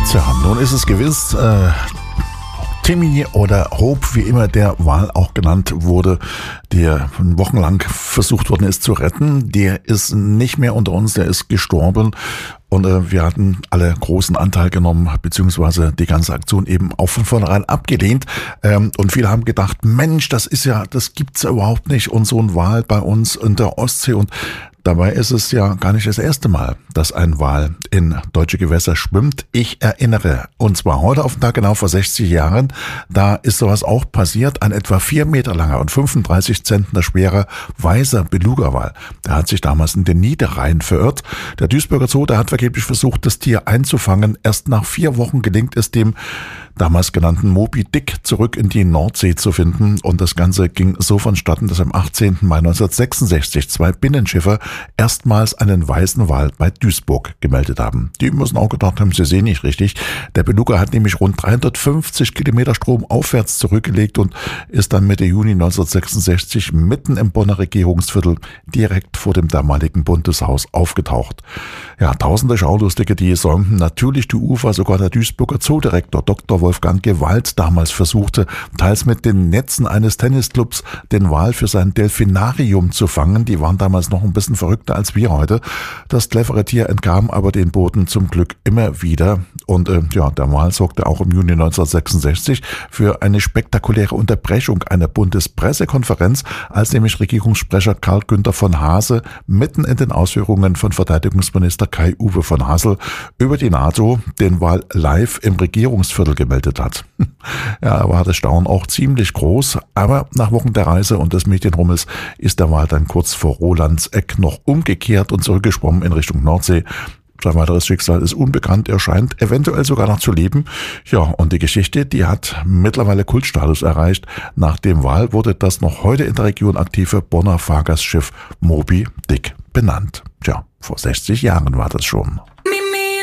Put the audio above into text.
Tja, nun ist es gewiss, Timmy oder Hope, wie immer der Wal auch genannt wurde, der wochenlang versucht worden ist zu retten, der ist nicht mehr unter uns, der ist gestorben. Und wir hatten alle großen Anteil genommen, beziehungsweise die ganze Aktion eben auch von vornherein abgelehnt. Und viele haben gedacht, Mensch, das gibt's ja überhaupt nicht. Und so ein Wal bei uns in der Ostsee. Und dabei ist es ja gar nicht das erste Mal, dass ein Wal in deutsche Gewässer schwimmt. Ich erinnere, und zwar heute auf den Tag genau vor 60 Jahren, da ist sowas auch passiert. Ein etwa 4 Meter langer und 35 Zentner schwerer weißer Beluga-Wal. Der hat sich damals in den Niederrhein verirrt. Der Duisburger Zoo, der hat vergeblich versucht, das Tier einzufangen. Erst nach 4 Wochen gelingt es dem damals genannten Moby Dick zurück in die Nordsee zu finden. Und das Ganze ging so vonstatten, dass am 18. Mai 1966 2 Binnenschiffer erstmals einen weißen Wal bei Duisburg gemeldet haben. Die müssen auch gedacht haben, sie sehen nicht richtig. Der Beluga hat nämlich rund 350 Kilometer stromaufwärts zurückgelegt und ist dann Mitte Juni 1966 mitten im Bonner Regierungsviertel direkt vor dem damaligen Bundeshaus aufgetaucht. Ja, tausende Schaulustige, die säumten natürlich die Ufer, sogar der Duisburger Zoodirektor Dr. Wolfgang Gewalt damals versuchte, teils mit den Netzen eines Tennisclubs den Wal für sein Delfinarium zu fangen. Die waren damals noch ein bisschen verrückter als wir heute. Das clevere Tier entkam aber den Booten zum Glück immer wieder. Und der Wal sorgte auch im Juni 1966 für eine spektakuläre Unterbrechung einer Bundespressekonferenz, als nämlich Regierungssprecher Karl Günther von Haase mitten in den Ausführungen von Verteidigungsminister Kai-Uwe von Hassel über die NATO den Wal live im Regierungsviertel gemeldet hat. Ja, war das Staunen auch ziemlich groß, aber nach Wochen der Reise und des Medienrummels ist der Wal dann kurz vor Rolandseck noch umgekehrt und zurückgeschwommen in Richtung Nordsee. Sein weiteres Schicksal ist unbekannt, er scheint eventuell sogar noch zu leben. Ja, und die Geschichte, die hat mittlerweile Kultstatus erreicht. Nach dem Wal wurde das noch heute in der Region aktive Bonner Fahrgastschiff Moby Dick benannt. Tja, vor 60 Jahren war das schon.